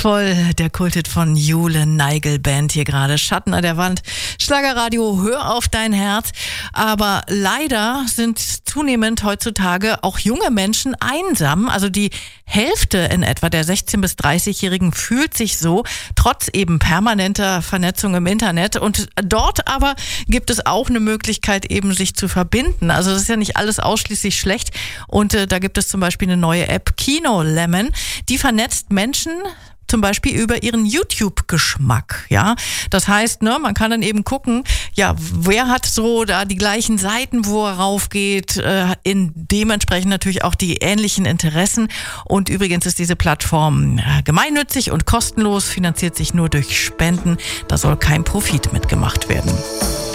Lustvoll, der Kulthit von Jule Neigel Band hier gerade. Schatten an der Wand. Schlagerradio, hör auf dein Herz. Aber leider sind zunehmend heutzutage auch junge Menschen einsam. Also die Hälfte in etwa der 16- bis 30-Jährigen fühlt sich so, trotz eben permanenter Vernetzung im Internet. Und dort aber gibt es auch eine Möglichkeit, eben sich zu verbinden. Also das ist ja nicht alles ausschließlich schlecht. Und da gibt es zum Beispiel eine neue App, Kino Lemon. Die vernetzt Menschen zum Beispiel über ihren YouTube-Geschmack, ja. Das heißt, man kann dann eben gucken, ja, wer hat so da die gleichen Seiten, wo er raufgeht, in dementsprechend natürlich auch die ähnlichen Interessen. Und übrigens ist diese Plattform gemeinnützig und kostenlos, finanziert sich nur durch Spenden. Da soll kein Profit mitgemacht werden.